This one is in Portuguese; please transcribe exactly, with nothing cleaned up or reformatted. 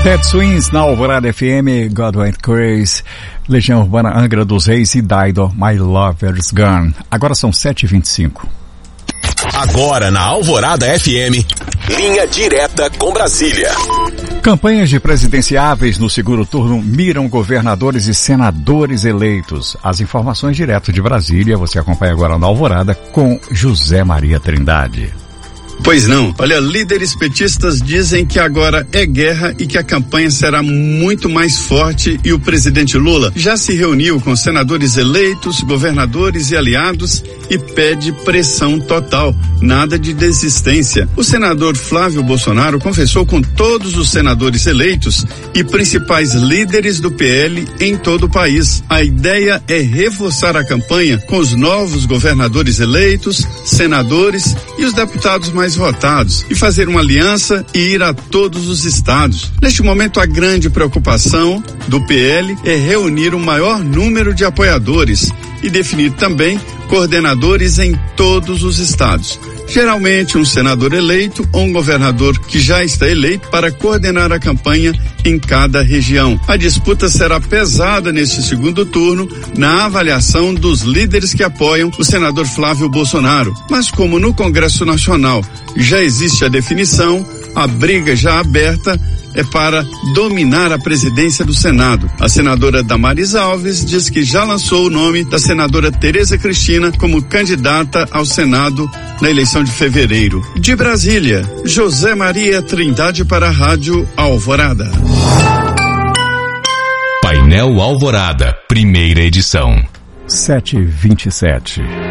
Ted Swings na Alvorada F M, God White Craze, Legião Urbana Angra dos Reis e Dido, My Lover's Gone. Agora são sete e vinte e cinco. Agora na Alvorada F M, linha direta com Brasília. Campanhas de presidenciáveis no segundo turno miram governadores e senadores eleitos. As informações direto de Brasília você acompanha agora na Alvorada com José Maria Trindade. Pois não. Olha, líderes petistas dizem que agora é guerra e que a campanha será muito mais forte e o presidente Lula já se reuniu com senadores eleitos, governadores e aliados e pede pressão total, nada de desistência. O senador Flávio Bolsonaro conversou com todos os senadores eleitos e principais líderes do P L em todo o país. A ideia é reforçar a campanha com os novos governadores eleitos, senadores e os deputados mais votados e fazer uma aliança e ir a todos os estados. Neste momento, a grande preocupação do P L é reunir o maior número de apoiadores e definir também coordenadores em todos os estados. Geralmente um senador eleito ou um governador que já está eleito para coordenar a campanha em cada região. A disputa será pesada neste segundo turno na avaliação dos líderes que apoiam o senador Flávio Bolsonaro. Mas como no Congresso Nacional já existe a definição, a briga já aberta é para dominar a presidência do Senado. A senadora Damares Alves diz que já lançou o nome da senadora Tereza Cristina como candidata ao Senado na eleição de fevereiro. De Brasília, José Maria Trindade para a Rádio Alvorada. Painel Alvorada, primeira edição. sete e vinte e sete.